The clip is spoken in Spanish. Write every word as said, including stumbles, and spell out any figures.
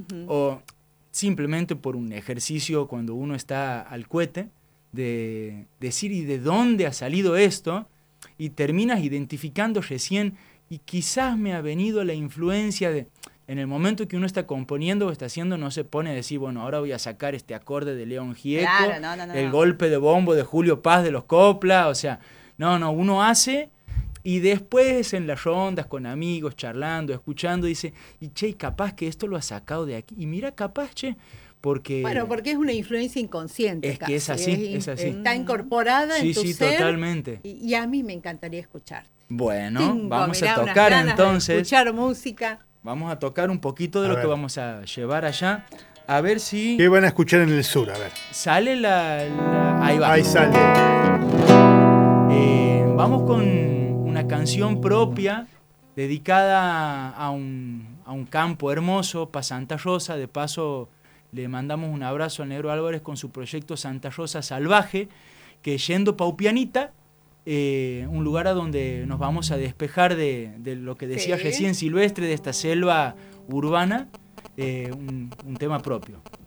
Uh-huh. O simplemente por un ejercicio cuando uno está al cohete, de decir y de dónde ha salido esto, y terminas identificando recién, y quizás me ha venido la influencia de, en el momento que uno está componiendo o está haciendo, no se pone a decir, bueno, ahora voy a sacar este acorde de León Gieco, claro, no, no, no, el no. golpe de bombo de Julio Paz de los Copla, o sea, no, no, uno hace y después en las rondas con amigos, charlando, escuchando, dice, y che, capaz que esto lo ha sacado de aquí, y mira, capaz, che, porque... Bueno, porque es una influencia inconsciente. Es casi. que es así, es, es así. Está incorporada sí, en tu sí, ser. Totalmente. Y, y a mí me encantaría escucharte. Bueno, Tengo, vamos mirá, a tocar entonces. De escuchar música. Vamos a tocar un poquito de A lo ver. que vamos a llevar allá. A ver si... ¿Qué van a escuchar en el sur? A ver. Sale la... la... Ahí va. Ahí sale. Eh, vamos con una canción propia dedicada a un, a un campo hermoso, para Santa Rosa. De paso, le mandamos un abrazo al Negro Álvarez con su proyecto Santa Rosa Salvaje, que yendo pa' Upianita, eh, un lugar a donde nos vamos a despejar de, de lo que decía Sí. recién Silvestre, de esta selva urbana, eh, un, un tema propio.